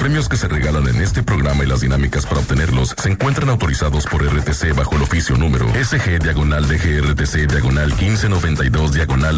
premios que se regalan en este programa y las dinámicas para obtenerlos se encuentran autorizados por RTC bajo el oficio número SG/DGRTC/1592/